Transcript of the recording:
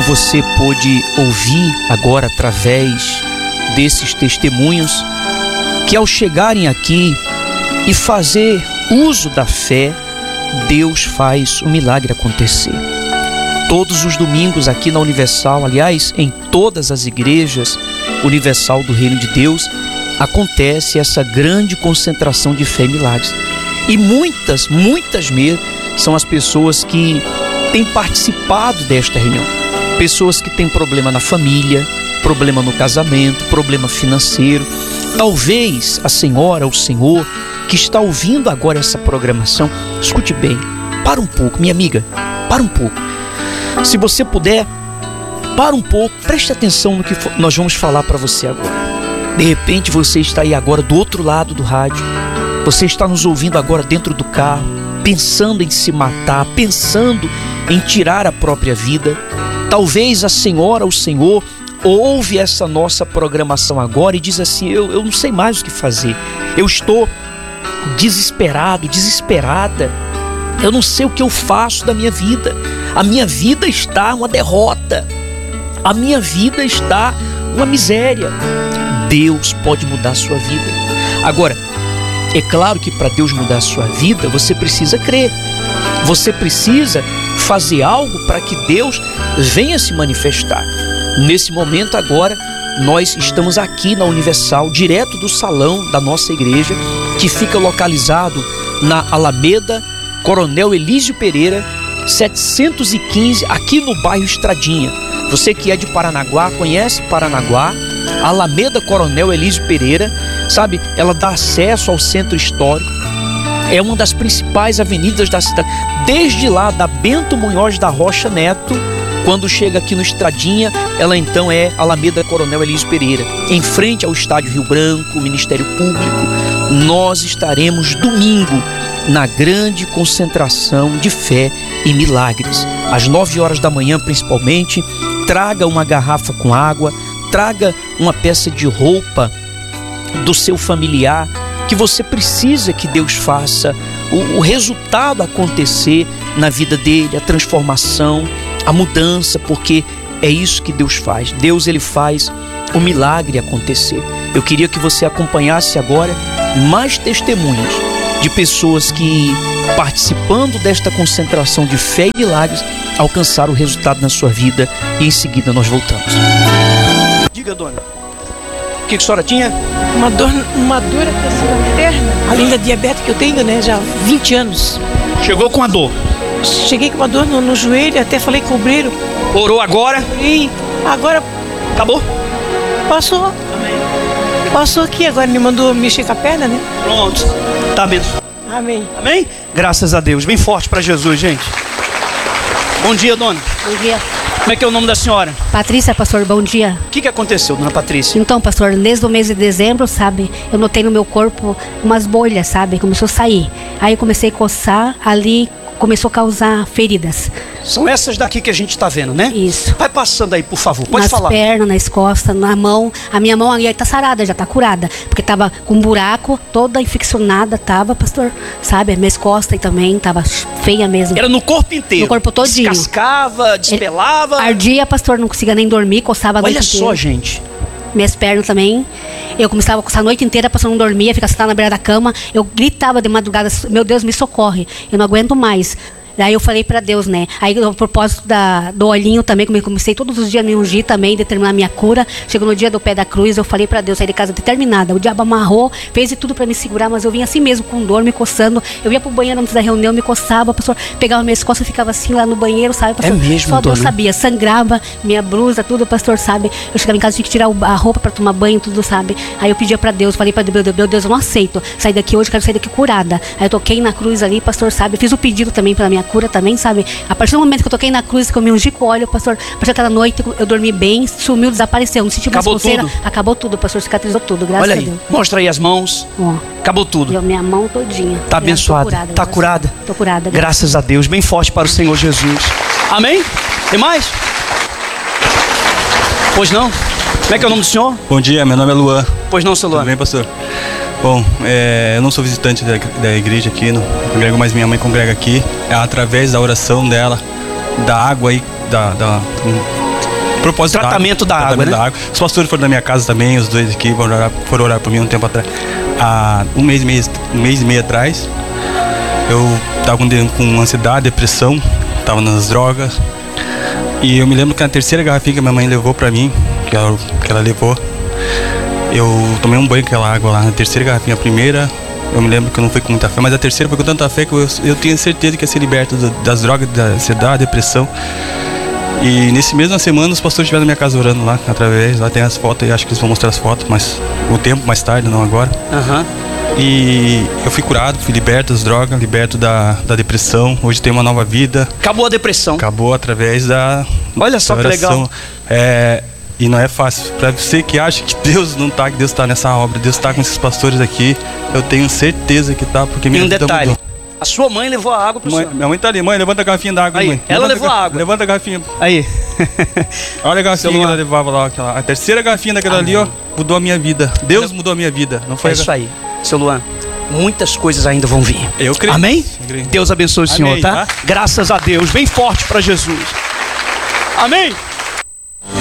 você pôde ouvir agora através desses testemunhos, que ao chegarem aqui e fazer uso da fé, Deus faz o milagre acontecer. Todos os domingos aqui na Universal, aliás, em todas as igrejas Universal do Reino de Deus, acontece essa grande concentração de fé e milagres. E muitas mesmo são as pessoas que têm participado desta reunião. Pessoas que têm problema na família, problema no casamento, problema financeiro. Talvez a senhora ou o senhor que está ouvindo agora essa programação, escute bem, para um pouco, minha amiga, para um pouco. Se você puder, para um pouco, preste atenção no que nós vamos falar para você agora. De repente você está aí agora do outro lado do rádio, você está nos ouvindo agora dentro do carro, pensando em se matar, pensando em tirar a própria vida. Talvez a senhora ou o senhor ouve essa nossa programação agora e diz assim: eu não sei mais o que fazer, eu estou desesperado, desesperada, eu não sei o que eu faço da minha vida, a minha vida está uma derrota, a minha vida está uma miséria. Deus pode mudar a sua vida. Agora, é claro que para Deus mudar a sua vida, você precisa crer, você precisa fazer algo para que Deus venha se manifestar. Nesse momento agora, nós estamos aqui na Universal, direto do salão da nossa igreja, que fica localizado na Alameda Coronel Elísio Pereira, 715, aqui no bairro Estradinha. Você que é de Paranaguá, conhece Paranaguá, Alameda Coronel Elísio Pereira, sabe, ela dá acesso ao centro histórico, é uma das principais avenidas da cidade, desde lá da Bento Munhoz da Rocha Neto. Quando chega aqui no Estradinha, ela então é Alameda Coronel Elísio Pereira, em frente ao Estádio Rio Branco, Ministério Público. Nós estaremos domingo na grande concentração de fé e milagres, às 9 horas da manhã principalmente. Traga uma garrafa com água, traga uma peça de roupa do seu familiar, que você precisa que Deus faça o resultado acontecer na vida dele, a transformação, a mudança, porque é isso que Deus faz. Deus, ele faz o milagre acontecer. Eu queria que você acompanhasse agora mais testemunhos de pessoas que, participando desta concentração de fé e milagres, alcançaram o resultado na sua vida, e em seguida nós voltamos. Diga, dona, o que a senhora tinha? Uma dor na perna, além da diabetes que eu tenho, né, já há 20 anos. Chegou com a dor? Cheguei com uma dor no joelho, até falei com o obreiro. Orou agora? E agora... Acabou? Passou. Amém. Passou aqui, agora ele mandou mexer com a perna, né? Pronto, tá abençoado. Amém. Amém? Graças a Deus, bem forte para Jesus, gente. Bom dia, dona. Bom dia. Como é que é o nome da senhora? Patrícia, pastor, bom dia. O que aconteceu, dona Patrícia? Então, pastor, desde o mês de dezembro, sabe, eu notei no meu corpo umas bolhas, sabe, começou a sair. Aí eu comecei a coçar, ali começou a causar feridas. São essas daqui que a gente está vendo, né? Isso. Vai passando aí, por favor, pode falar. Nas pernas, nas costas, na mão. A minha mão aí tá sarada, já tá curada. Porque tava com um buraco, toda infeccionada, tava, pastor, sabe? Minhas costas aí também tava feia mesmo. Era no corpo inteiro? No corpo todinho. Descascava, despelava? Ardia, pastor, não conseguia nem dormir, coçava a noite inteira. Olha só, gente. Minhas pernas também. Eu começava a coçar a noite inteira, pastor, não dormia, ficava sentada na beira da cama. Eu gritava de madrugada: meu Deus, me socorre, eu não aguento mais. Daí eu falei pra Deus, né? Aí, a propósito do olhinho também, como eu comecei todos os dias a me ungir também, determinar a minha cura. Chegou no dia do pé da cruz, eu falei pra Deus, saí de casa determinada. O diabo amarrou, fez de tudo pra me segurar, mas eu vinha assim mesmo, com dor, me coçando. Eu ia pro banheiro antes da reunião, me coçava, pastor, pegava minhas costas e ficava assim lá no banheiro, sabe, pastor? É mesmo, só Deus dona? sabia, sangrava, minha blusa, tudo, pastor, sabe? Eu chegava em casa, tinha que tirar a roupa pra tomar banho, tudo, sabe? Aí eu pedia pra Deus, falei pra Deus, meu Deus, eu não aceito sair daqui hoje, quero sair daqui curada. Aí eu toquei na cruz ali, pastor, sabe? Fiz o pedido também pela minha cura também, sabe? A partir do momento que eu toquei na cruz, que eu me ungi com óleo, pastor, a partir daquela noite eu dormi bem, sumiu, desapareceu, não senti mais coceira. Acabou tudo, pastor, cicatrizou tudo, graças a Deus. Olha aí, mostra aí as mãos. Ó, Acabou tudo. deu minha mão todinha. Tá abençoada. Tá curada. Tô curada. Graças a Deus, bem forte para o Senhor Jesus. Amém? Tem mais? Pois não? Como é que é o nome do senhor? Bom dia, meu nome é Luan. Pois não, seu Luan? Tudo bem, pastor? Bom, eu não sou visitante da igreja aqui, não congrego, mas minha mãe congrega aqui. É através da oração dela, da água aí, propósito tratamento da água, tratamento né? da água. Os pastores foram da minha casa também, os dois aqui foram orar por mim um tempo atrás. Há um mês e meio atrás, eu estava com ansiedade, depressão, estava nas drogas. E eu me lembro que na terceira garrafinha que minha mãe levou pra mim, que ela levou, eu tomei um banho com aquela água lá. Na terceira garrafinha, a primeira, eu me lembro que eu não fui com muita fé, mas a terceira foi com tanta fé que eu tenho certeza que ia ser liberto das drogas, da ansiedade, depressão. E nesse mesmo semana os pastores estiveram na minha casa orando lá, lá tem as fotos, e acho que eles vão mostrar as fotos, mas o tempo mais tarde, não agora. E eu fui curado, fui liberto das drogas, liberto da depressão. Hoje tenho uma nova vida. Acabou a depressão. Acabou através da Olha só que legal. E não é fácil. Para você que acha que Deus não tá, que Deus tá nessa obra, Deus tá com esses pastores aqui, eu tenho certeza que tá, porque minha vida detalhe. mudou. A sua mãe levou a água pro senhor. Minha mãe tá ali. Mãe, levanta a garrafinha d'água, aí, mãe. Ela levou a água. Levanta a garrafinha. Aí. Olha a garrafinha que ela levava lá. A terceira garrafinha daquela ali, ó, mudou a minha vida. Deus mudou a minha vida. Não foi isso aí. Seu Luan, muitas coisas ainda vão vir. Eu creio. Amém? Eu creio. Deus abençoe o senhor, Amém, tá? Graças a Deus. Bem forte para Jesus. Amém?